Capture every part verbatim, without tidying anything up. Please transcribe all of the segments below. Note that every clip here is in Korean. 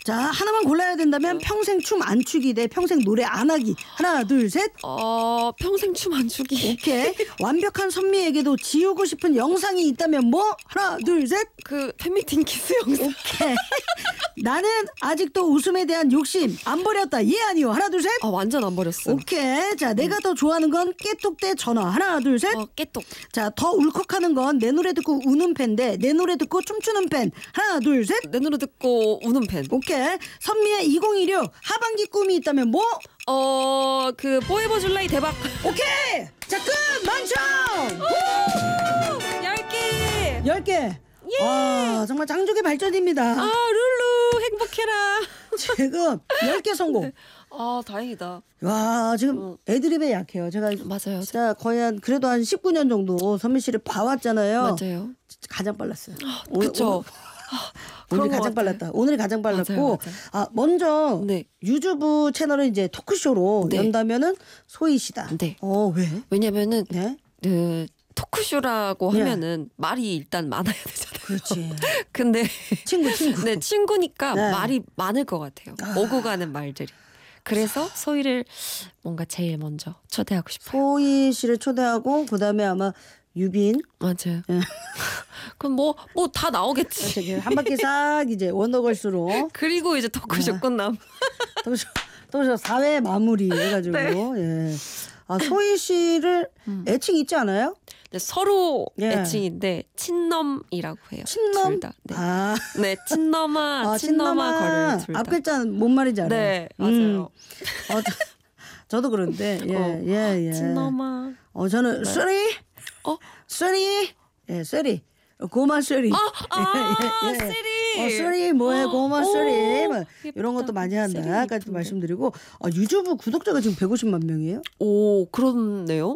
자, 하나만 골라야 된다면 평생 춤 안 추기 대 평생 노래 안 하기. 하나, 둘, 셋. 어, 평생 춤 안 추기. 오케이. 완벽한 선미에게도 지우고 싶은 영상이 있다면 뭐? 하나, 둘, 셋. 그 팬미팅 키스 영상. 오케이. 나는 아직도 웃음에 대한 욕심 안 버렸다. 예, 아니요. 하나, 둘, 셋. 아, 완전 안 버렸어. 오케이. 자, 내가 더 좋아하는 건 깨톡 대 전화. 하나, 둘, 셋. 어, 깨똑. 자, 더 울컥하는 건 내 노래 듣고 우는 팬 대 내 노래 듣고 춤추는 팬. 하나, 둘, 셋. 내 노래 듣고 우는 팬. 오케이. 선미의 이천십육 하반기 꿈이 있다면 뭐? 어, 그 포에버 줄라이 대박. 오케이. 자, 끝. 만점. 열 개. 열 개. 와, 정말 장족의 발전입니다. 아, 룰루 행복해라. 지금 열 개 성공. 아, 다행이다. 와, 지금 애드립에 약해요. 제가 맞아요. 진짜 거의 한 그래도 한 십구 년 정도 선미 씨를 봐왔잖아요. 맞아요. 가장 빨랐어요. 그쵸. 오늘 그런 것 가장 같아요. 빨랐다. 오늘이 가장 빨랐고, 맞아요, 맞아요. 아 먼저 네. 유튜브 채널을 이제 토크쇼로 네. 연다면은 소희 씨다. 네. 어 왜? 왜냐면은 네. 그 토크쇼라고 네. 하면은 말이 일단 많아야 되잖아요. 그렇지. 근데 친구 친구. 네, 친구니까 네. 말이 많을 것 같아요. 아. 오고 가는 말들이. 그래서 소희를 뭔가 제일 먼저 초대하고 싶어요. 소희 씨를 초대하고 그다음에 아마 유빈 맞아요. 예. 그럼 뭐 뭐 다 나오겠지. 저기 한 바퀴 싹 이제 원더걸스로 그리고 이제 토크쇼 네. 끝남. 또저 또저 사 회 마무리 해가지고 네. 예. 아 소희 씨를 애칭 있지 않아요? 네, 서로 예. 애칭인데 친넘이라고 해요. 친넘? 둘 다. 네. 아, 네, 친넘아, 아 친넘아 거를 둘 다. 앞 글자는 뭔 말인지 알아요. 네, 음. 맞아요. 어, 저, 저도 그런데 예, 어, 예, 예. 친넘아. 어 저는 쓰리, 어? 쓰리, 예, 쓰리, 고마 쓰리. 아, 아, 예, 예. 쓰리. 어, 쓰리 뭐해 고마 오, 쓰리 뭐 예쁘다. 이런 것도 많이 쓰리 한다까지 예쁜데. 말씀드리고 아, 유튜브 구독자가 지금 백오십만 명이에요? 오, 그렇네요.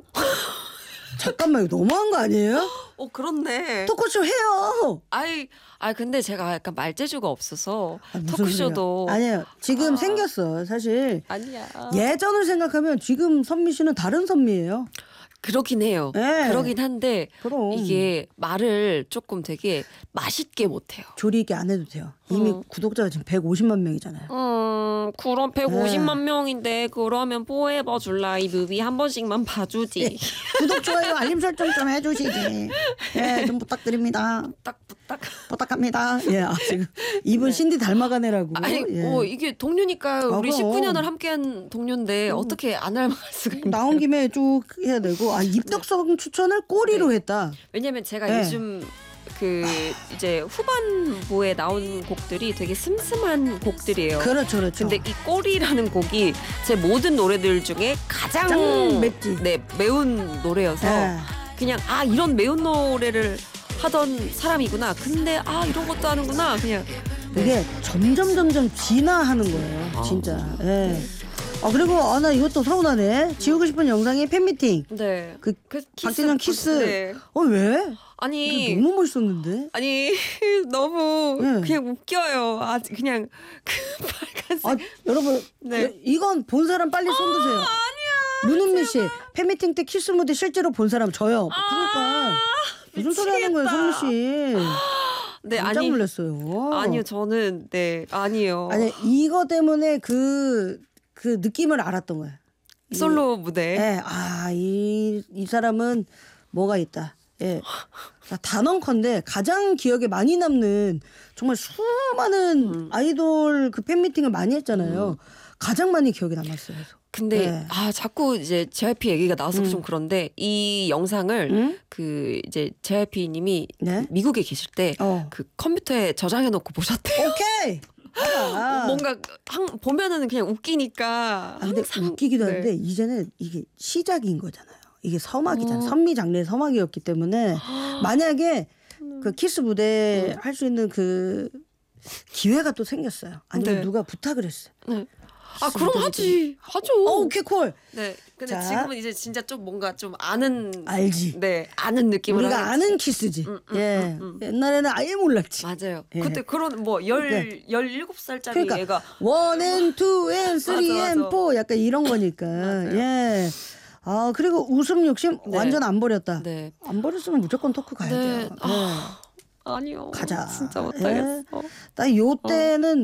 잠깐만 이거 너무한 거 아니에요? 어, 그렇네. 토크쇼 해요. 아이, 아 근데 제가 약간 말재주가 없어서 아, 무슨 토크쇼도 소리야. 아니에요. 지금 아. 생겼어. 사실 아니야. 예전을 생각하면 지금 선미 씨는 다른 선미예요. 그렇긴 해요. 네. 그러긴 한데 그럼 이게 말을 조금 되게 맛있게 못해요. 조리 있게 안 해도 돼요. 이미 어. 구독자가 지금 백오십만 명이잖아요. 음, 그럼 백오십만 명인데 그러면 포에버 줄라이 뮤비 한 번씩만 봐주지. 구독, 좋아요, 알림 설정 좀 해주시지. 예, 좀 부탁드립니다. 딱 부탁. 부탁합니다. 예, 아, 지금 이분 신디 닮아가네라고. 아니, 예. 뭐 이게 동료니까요. 아, 우리 그럼. 십구 년을 함께한 동료인데 어떻게 안 닮아갈 수가 있나요? 나온 김에 쭉 해야 되고 아 입덕성 추천을 꼬리로 네. 했다. 왜냐면 제가 네. 요즘 그 이제 후반부에 나온 곡들이 되게 슴슴한 곡들이에요. 그렇죠, 그렇죠. 근데 이 꼬리라는 곡이 제 모든 노래들 중에 가장 가장 맵지. 네, 매운 노래여서 예. 그냥 아 이런 매운 노래를 하던 사람이구나. 근데 아 이런 것도 하는구나. 그냥 네. 이게 점점 점점 진화하는 거예요. 아. 진짜. 예. 아 그리고 아 나 이것도 서운하네. 지우고 싶은 영상이 팬미팅. 네. 그 그 박진영 키스. 네. 어 왜? 아니 이거 너무 멋있었는데. 아니 너무 네. 그냥 웃겨요. 아 그냥 그 빨간색. 아 여러분 네. 이- 이건 본 사람 빨리 손 드세요. 아니야. 문은미 씨 팬미팅 때 키스 무대 실제로 본 사람 저요. 그러니까 무슨 소리 하는 거예요, 선미 씨? 네 깜짝 아니 놀랐어요. 아니요 저는 네 아니요. 아니 이거 때문에 그 그 느낌을 알았던 거예요. 이- 솔로 무대. 예, 아, 이, 이 사람은 뭐가 있다. 예. 자, 단언컨대 가장 기억에 많이 남는 정말 수많은 음. 아이돌 그 팬미팅을 많이 했잖아요. 가장 많이 기억에 남았어요. 그래서. 근데 네. 아 자꾸 이제 제이아이피 얘기가 나와서 좀 그런데 이 영상을 응? 그 이제 제이아이피님이 네? 미국에 계실 때 그 어. 컴퓨터에 저장해놓고 보셨대요. 오케이. 아, 뭔가 한, 보면은 그냥 웃기니까. 아, 근데 항상- 웃기기도 네. 한데 이제는 이게 시작인 거잖아요. 이게 서막이잖아요. 어. 선미 장르의 서막이었기 때문에 만약에 그 키스 무대 할 수 있는 그 기회가 또 생겼어요. 아니면 네. 누가 부탁을 했어요. 네. 아 키스 그럼 무대를 하지 하죠. 어, 오케이 콜. 네. 근데 자. 지금은 이제 진짜 좀 뭔가 좀 아는 알지. 네 아는 느낌을 우리가 하겠지. 아는 키스지. 음, 음, 예. 음, 음. 옛날에는 아예 몰랐지. 맞아요. 예. 그때 그런 뭐열 열일곱 살짜리 그러니까 애가 원앤투앤 쓰리 맞아, 앤 맞아. 포 약간 이런 거니까. 맞아요. 예. 아 그리고 웃음 욕심 네. 완전 안 버렸다. 네. 안 버렸으면 무조건 토크 가야 네. 돼요. 예. 아니요. 가자. 진짜 예. 못하겠어. 딱 요때는